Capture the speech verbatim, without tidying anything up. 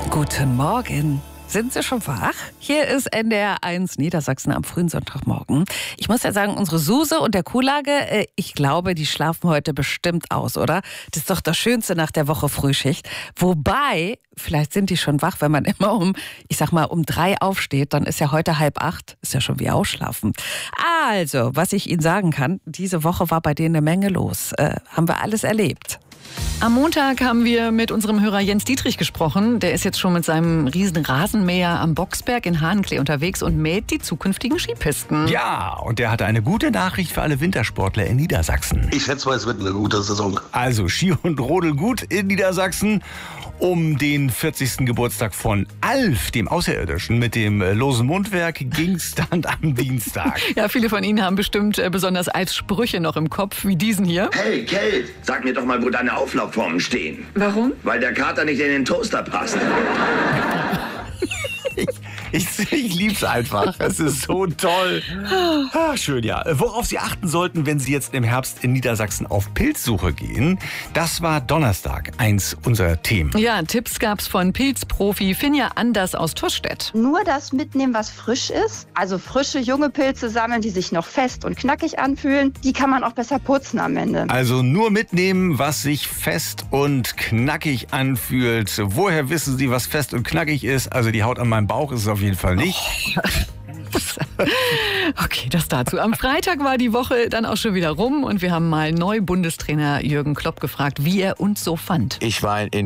Guten Morgen. Sind Sie schon wach? Hier ist N D R eins Niedersachsen am frühen Sonntagmorgen. Ich muss ja sagen, unsere Suse und der Kuhlage, äh, ich glaube, die schlafen heute bestimmt aus, oder? Das ist doch das Schönste nach der Woche Frühschicht. Wobei, vielleicht sind die schon wach, wenn man immer um, ich sag mal, um drei aufsteht, dann ist ja heute halb acht, ist ja schon wie ausschlafen. Also, was ich Ihnen sagen kann, diese Woche war bei denen eine Menge los. Äh, haben wir alles erlebt. Am Montag haben wir mit unserem Hörer Jens Dietrich gesprochen. Der ist jetzt schon mit seinem riesen Rasenmäher am Boxberg in Hahnklee unterwegs und mäht die zukünftigen Skipisten. Ja, und der hatte eine gute Nachricht für alle Wintersportler in Niedersachsen. Ich schätze mal, es wird eine gute Saison. Also Ski und Rodel gut in Niedersachsen. Um den vierzigsten Geburtstag von Alf, dem Außerirdischen, mit dem losen Mundwerk ging's dann am Dienstag. Ja, viele von Ihnen haben bestimmt äh, besonders Alfs Sprüche noch im Kopf, wie diesen hier. Hey, Kate, sag mir doch mal, wo deine Auflaufformen stehen. Warum? Weil der Kater nicht in den Toaster passt. Ich, ich, ich lieb's einfach. Es ist so toll. Ah, schön, ja. Worauf Sie achten sollten, wenn Sie jetzt im Herbst in Niedersachsen auf Pilzsuche gehen, das war Donnerstag eins unserer Themen. Ja, Tipps gab's von Pilzprofi Finja Anders aus Tostedt. Nur das mitnehmen, was frisch ist. Also frische, junge Pilze sammeln, die sich noch fest und knackig anfühlen. Die kann man auch besser putzen am Ende. Also nur mitnehmen, was sich fest und knackig anfühlt. Woher wissen Sie, was fest und knackig ist? Also die Haut an meinem Bauch ist es auf jeden Fall nicht. Okay, das dazu. Am Freitag war die Woche dann auch schon wieder rum und wir haben mal neu Bundestrainer Jürgen Klopp gefragt, wie er uns so fand. Ich war in